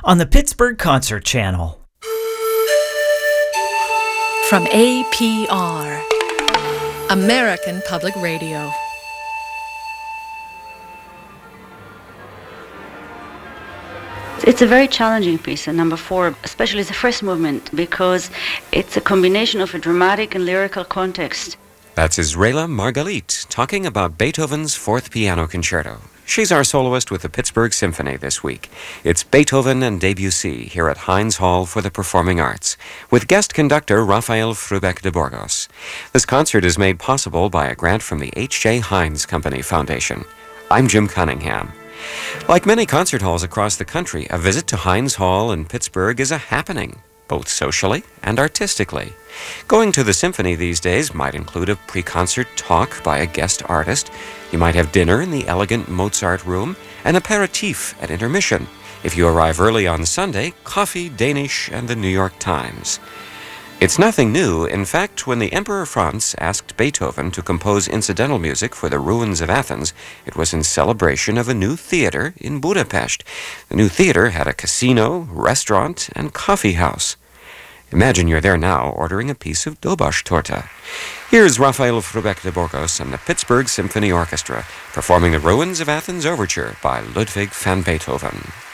on the Pittsburgh Concert Channel. From APR, American Public Radio. It's a very challenging piece, and number 4, especially the first movement, because it's a combination of a dramatic and lyrical context. That's Israela Margalit talking about Beethoven's 4th Piano Concerto. She's our soloist with the Pittsburgh Symphony this week. It's Beethoven and Debussy here at Heinz Hall for the Performing Arts, with guest conductor Rafael Frubeck de Burgos. This concert is made possible by a grant from the H.J. Heinz Company Foundation. I'm Jim Cunningham. Like many concert halls across the country, a visit to Heinz Hall in Pittsburgh is a happening, both socially and artistically. Going to the symphony these days might include a pre-concert talk by a guest artist. You might have dinner in the elegant Mozart room, an aperitif at intermission. If you arrive early on Sunday, coffee, Danish, and the New York Times. It's nothing new. In fact, when the Emperor Franz asked Beethoven to compose incidental music for the ruins of Athens, it was in celebration of a new theater in Budapest. The new theater had a casino, restaurant, and coffee house. Imagine you're there now ordering a piece of Dobosh torta. Here's Rafael Frubeck de Burgos and the Pittsburgh Symphony Orchestra performing the Ruins of Athens Overture by Ludwig van Beethoven.